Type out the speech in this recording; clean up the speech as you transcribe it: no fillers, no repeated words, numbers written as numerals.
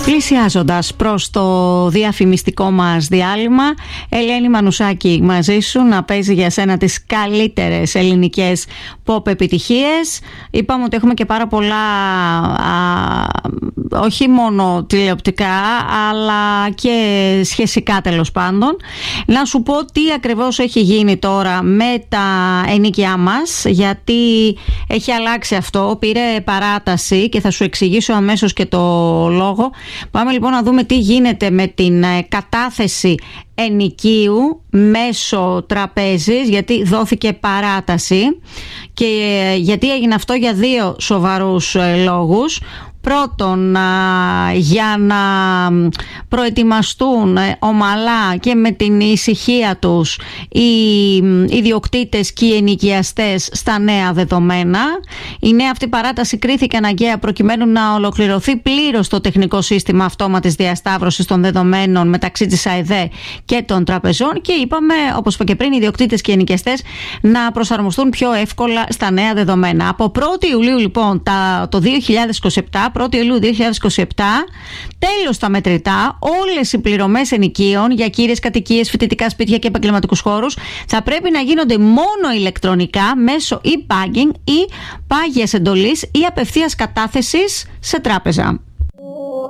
Πλησιάζοντας προς το διαφημιστικό μας διάλειμμα, Ελένη Μανουσάκη μαζί σου να παίζει για σένα τις καλύτερες ελληνικές pop επιτυχίες. Είπαμε ότι έχουμε και πάρα πολλά, όχι μόνο τηλεοπτικά, αλλά και σχεσικά τέλος πάντων. Να σου πω τι ακριβώς έχει γίνει τώρα με τα ενοίκια μας, γιατί έχει αλλάξει αυτό, πήρε παράταση και θα σου εξηγήσω αμέσως και το λόγο. Πάμε λοιπόν να δούμε τι γίνεται με την κατάθεση ενοικίου μέσω τραπέζης, γιατί δόθηκε παράταση και γιατί έγινε αυτό για δύο σοβαρούς λόγους. Πρώτον, για να προετοιμαστούν ομαλά και με την ησυχία τους οι ιδιοκτήτες και οι ενοικιαστές στα νέα δεδομένα. Η νέα αυτή παράταση κρίθηκε αναγκαία προκειμένου να ολοκληρωθεί πλήρως το τεχνικό σύστημα αυτόματης διασταύρωσης των δεδομένων μεταξύ της ΑΕΔΕ και των τραπεζών και είπαμε, όπως είπα και πριν, οι ιδιοκτήτες και οι ενοικιαστές να προσαρμοστούν πιο εύκολα στα νέα δεδομένα. Από 1η Ιουλίου λοιπόν το 2027, 1η Ιουλίου 2027, τέλος τα μετρητά, όλες οι πληρωμές ενοικίων για κύριες κατοικίες, φοιτητικά σπίτια και επαγγελματικούς χώρους θα πρέπει να γίνονται μόνο ηλεκτρονικά μέσω e-banking ή πάγιας εντολής ή απευθείας κατάθεσης σε τράπεζα.